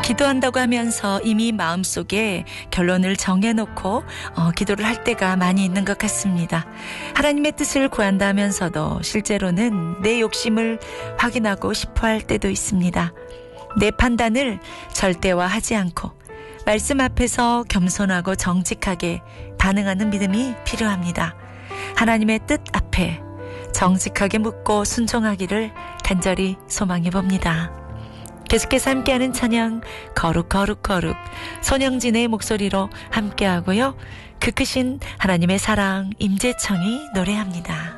기도한다고 하면서 이미 마음속에 결론을 정해놓고 기도를 할 때가 많이 있는 것 같습니다. 하나님의 뜻을 구한다 하면서도 실제로는 내 욕심을 확인하고 싶어 할 때도 있습니다. 내 판단을 절대화하지 않고 말씀 앞에서 겸손하고 정직하게 반응하는 믿음이 필요합니다. 하나님의 뜻 앞에 정직하게 묻고 순종하기를 간절히 소망해 봅니다. 계속해서 함께하는 찬양 거룩 거룩 거룩 손영진의 목소리로 함께하고요. 그 크신 하나님의 사랑 임재청이 노래합니다.